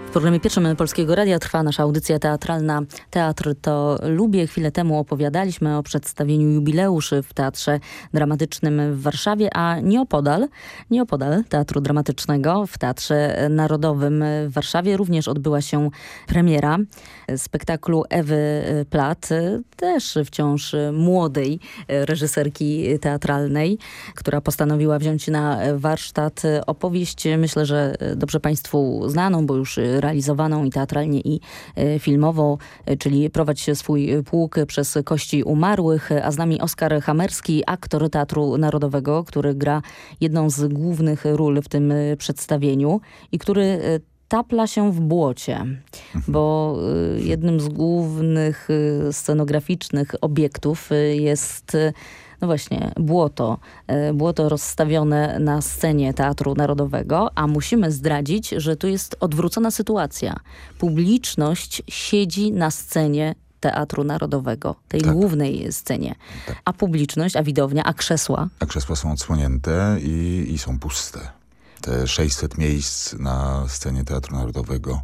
W programie pierwszym Polskiego Radia trwa nasza audycja teatralna Teatr to lubię. Chwilę temu opowiadaliśmy o przedstawieniu Jubileuszy w Teatrze Dramatycznym w Warszawie, a nieopodal Teatru Dramatycznego w Teatrze Narodowym w Warszawie również odbyła się premiera spektaklu Ewy Platt, też wciąż młodej reżyserki teatralnej, która postanowiła wziąć na warsztat opowieść, myślę, że dobrze Państwu znaną, bo już realizowaną i teatralnie, i filmowo, czyli Prowadź swój pług przez kości umarłych, a z nami Oskar Hamerski, aktor Teatru Narodowego, który gra jedną z głównych ról w tym przedstawieniu i który tapla się w błocie, bo jednym z głównych scenograficznych obiektów jest no właśnie błoto. Błoto rozstawione na scenie Teatru Narodowego, a musimy zdradzić, że tu jest odwrócona sytuacja. Publiczność siedzi na scenie Teatru Narodowego, tej głównej scenie. Tak. A publiczność, a widownia, a krzesła? A krzesła są odsłonięte i są puste. Te 600 miejsc na scenie Teatru Narodowego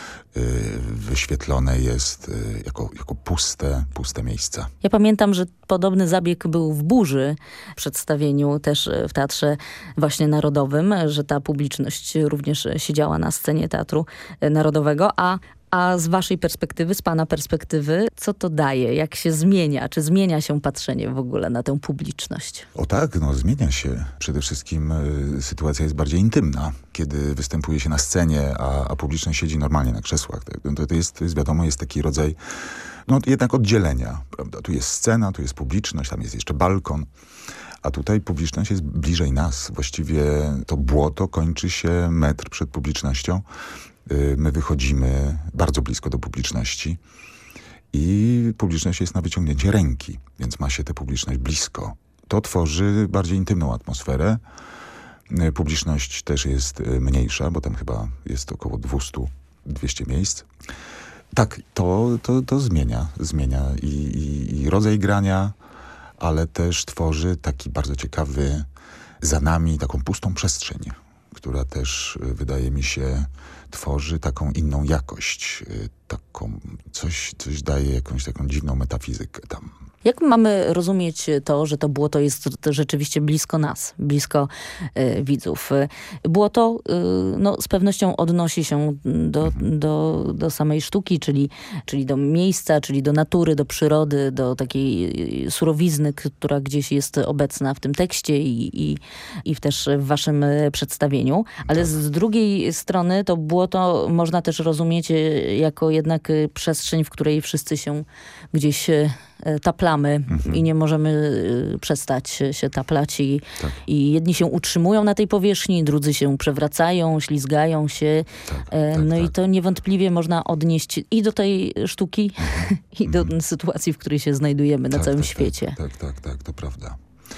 wyświetlone jest jako puste miejsca. Ja pamiętam, że podobny zabieg był w Burzy, w przedstawieniu też w Teatrze właśnie Narodowym, że ta publiczność również siedziała na scenie Teatru Narodowego, a z waszej perspektywy, z pana perspektywy, co to daje? Jak się zmienia? Czy zmienia się patrzenie w ogóle na tę publiczność? O tak, zmienia się. Przede wszystkim sytuacja jest bardziej intymna, kiedy występuje się na scenie, a publiczność siedzi normalnie na krzesłach. To jest wiadomo, jest taki rodzaj jednak oddzielenia, prawda? Tu jest scena, tu jest publiczność, tam jest jeszcze balkon. A tutaj publiczność jest bliżej nas. Właściwie to błoto kończy się metr przed publicznością. My wychodzimy bardzo blisko do publiczności i publiczność jest na wyciągnięcie ręki, więc ma się tę publiczność blisko. To tworzy bardziej intymną atmosferę. Publiczność też jest mniejsza, bo tam chyba jest około 200 miejsc. Tak, to zmienia i rodzaj grania, ale też tworzy taki bardzo ciekawy za nami taką pustą przestrzeń, która też wydaje mi się tworzy taką inną jakość, coś daje jakąś taką dziwną metafizykę tam. Jak mamy rozumieć to, że to błoto jest rzeczywiście blisko nas, blisko widzów? Błoto z pewnością odnosi się do samej sztuki, czyli do miejsca, czyli do natury, do przyrody, do takiej surowizny, która gdzieś jest obecna w tym tekście i też w waszym przedstawieniu. Ale z drugiej strony to błoto można też rozumieć jako jednak przestrzeń, w której wszyscy się gdzieś taplamy i nie możemy przestać się taplać i jedni się utrzymują na tej powierzchni, drudzy się przewracają, ślizgają się. I to niewątpliwie można odnieść i do tej sztuki, i do sytuacji, w której się znajdujemy na całym świecie. Tak, to prawda.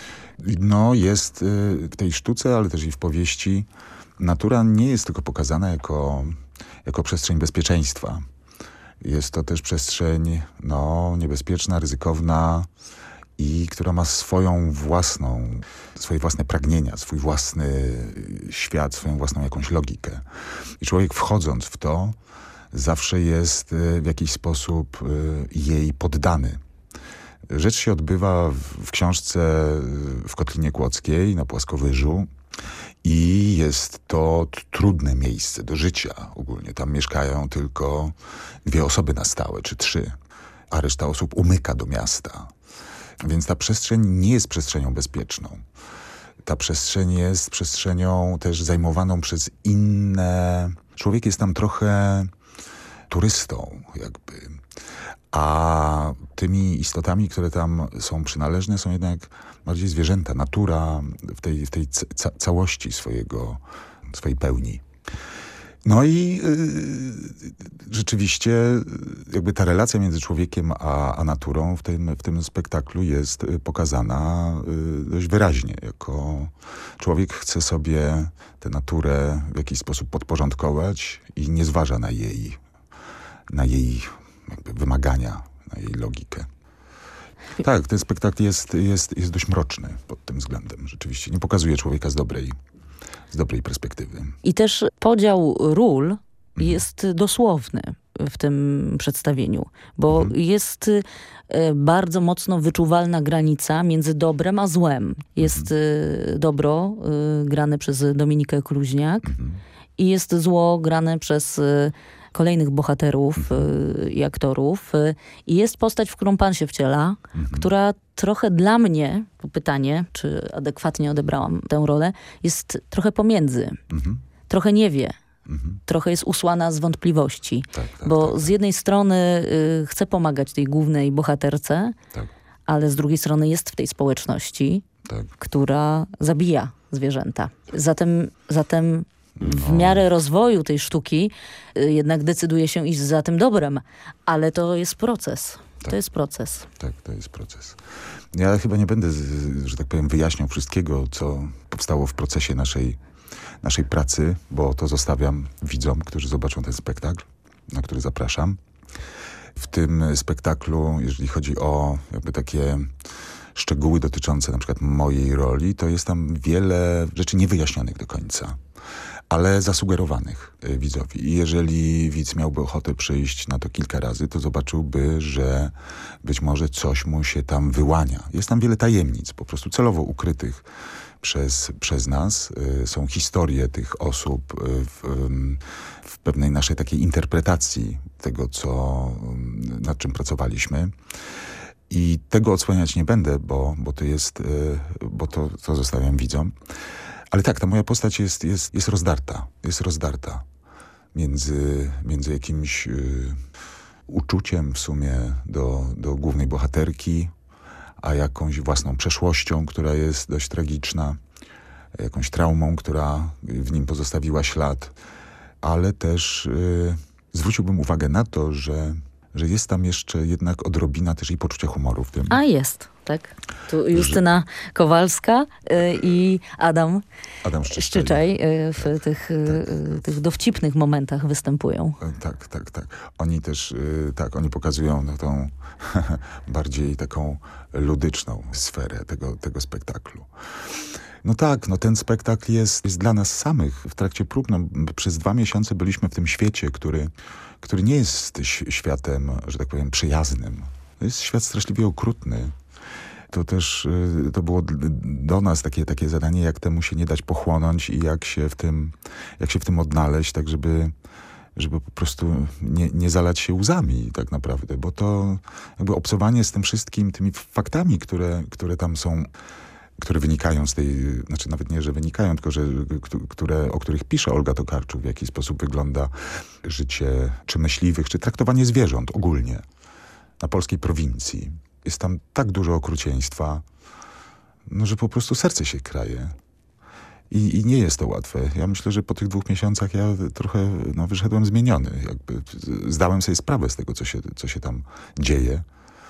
Jest w tej sztuce, ale też i w powieści, natura nie jest tylko pokazana jako przestrzeń bezpieczeństwa. Jest to też przestrzeń niebezpieczna, ryzykowna i która ma swoje własne pragnienia, swój własny świat, swoją własną jakąś logikę. I człowiek wchodząc w to zawsze jest w jakiś sposób jej poddany. Rzecz się odbywa w książce w Kotlinie Kłodzkiej na Płaskowyżu. I jest to trudne miejsce do życia ogólnie. Tam mieszkają tylko 2 osoby na stałe, czy 3, a reszta osób umyka do miasta. Więc ta przestrzeń nie jest przestrzenią bezpieczną. Ta przestrzeń jest przestrzenią też zajmowaną przez inne... Człowiek jest tam trochę turystą jakby. A tymi istotami, które tam są przynależne, są jednak bardziej zwierzęta, natura w tej całości swojej pełni. I rzeczywiście jakby ta relacja między człowiekiem a naturą w tym spektaklu jest pokazana dość wyraźnie. Jako człowiek chce sobie tę naturę w jakiś sposób podporządkować i nie zważa na jej jakby wymagania, na jej logikę. Tak, ten spektakl jest dość mroczny pod tym względem. Rzeczywiście nie pokazuje człowieka z dobrej perspektywy. I też podział ról jest dosłowny w tym przedstawieniu, bo jest bardzo mocno wyczuwalna granica między dobrem a złem. Jest dobro grane przez Dominikę Kluźniak i jest zło grane przez kolejnych bohaterów i aktorów. I jest postać, w którą pan się wciela, która trochę dla mnie, pytanie, czy adekwatnie odebrałam tę rolę, jest trochę pomiędzy. Trochę nie wie. Trochę jest usłana z wątpliwości. Bo z jednej strony chce pomagać tej głównej bohaterce, ale z drugiej strony jest w tej społeczności, która zabija zwierzęta. Zatem w miarę rozwoju tej sztuki jednak decyduje się iść za tym dobrem, ale to jest proces. To jest proces. Tak, to jest proces. Ja chyba nie będę, że tak powiem, wyjaśniał wszystkiego, co powstało w procesie naszej pracy, bo to zostawiam widzom, którzy zobaczą ten spektakl, na który zapraszam. W tym spektaklu, jeżeli chodzi o jakby takie szczegóły dotyczące na przykład mojej roli, to jest tam wiele rzeczy niewyjaśnionych do końca, ale zasugerowanych widzowi. I jeżeli widz miałby ochotę przyjść na to kilka razy, to zobaczyłby, że być może coś mu się tam wyłania. Jest tam wiele tajemnic, po prostu celowo ukrytych przez nas. Są historie tych osób w pewnej naszej takiej interpretacji tego, nad czym pracowaliśmy. I tego odsłaniać nie będę, bo to zostawiam widzom. Ale tak, ta moja postać jest rozdarta. Jest rozdarta między jakimś uczuciem w sumie do głównej bohaterki, a jakąś własną przeszłością, która jest dość tragiczna, jakąś traumą, która w nim pozostawiła ślad. Ale też zwróciłbym uwagę na to, że jest tam jeszcze jednak odrobina też i poczucia humoru w tym. A jest, tak. Tu Justyna Kowalska i Adam Szczyczaj w tych dowcipnych momentach występują. Tak. Oni też, oni pokazują tą bardziej taką ludyczną sferę tego spektaklu. No tak, ten spektakl jest dla nas samych w trakcie prób. Przez 2 miesiące byliśmy w tym świecie, który nie jest światem, że tak powiem, przyjaznym. To jest świat straszliwie okrutny. To też to było do nas takie zadanie, jak temu się nie dać pochłonąć i jak się w tym odnaleźć, tak żeby po prostu nie zalać się łzami tak naprawdę, bo to jakby obcowanie z tym wszystkim, tymi faktami, które tam są, które wynikają z tej, znaczy nawet nie, że wynikają, tylko o których pisze Olga Tokarczuk, w jaki sposób wygląda życie czy myśliwych, czy traktowanie zwierząt ogólnie na polskiej prowincji. Jest tam tak dużo okrucieństwa, że po prostu serce się kraje. I nie jest to łatwe. Ja myślę, że po tych 2 miesiącach ja trochę wyszedłem zmieniony. Jakby zdałem sobie sprawę z tego, co się tam dzieje.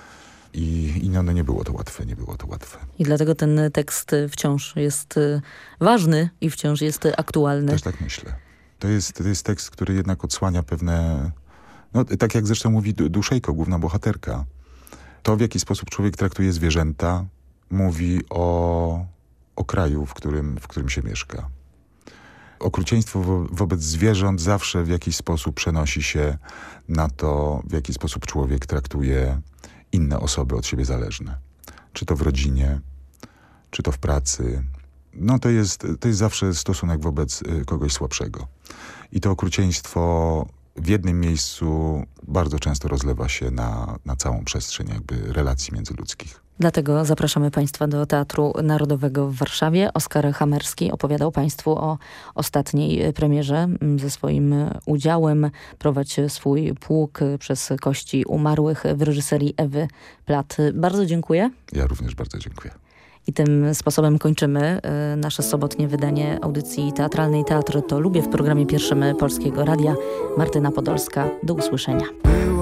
I nie było to łatwe. I dlatego ten tekst wciąż jest ważny i wciąż jest aktualny. Też tak myślę. To jest tekst, który jednak odsłania pewne... tak jak zresztą mówi Duszejko, główna bohaterka. To, w jaki sposób człowiek traktuje zwierzęta, mówi o kraju, w którym się mieszka. Okrucieństwo wobec zwierząt zawsze w jakiś sposób przenosi się na to, w jaki sposób człowiek traktuje inne osoby od siebie zależne. Czy to w rodzinie, czy to w pracy. To jest zawsze stosunek wobec kogoś słabszego. I to okrucieństwo w jednym miejscu bardzo często rozlewa się na całą przestrzeń jakby relacji międzyludzkich. Dlatego zapraszamy Państwa do Teatru Narodowego w Warszawie. Oskar Hamerski opowiadał Państwu o ostatniej premierze. Ze swoim udziałem prowadź swój pług przez kości umarłych w reżyserii Ewy Plat. Bardzo dziękuję. Ja również bardzo dziękuję. I tym sposobem kończymy nasze sobotnie wydanie audycji teatralnej Teatr to Lubię w programie pierwszym Polskiego Radia. Martyna Podolska. Do usłyszenia.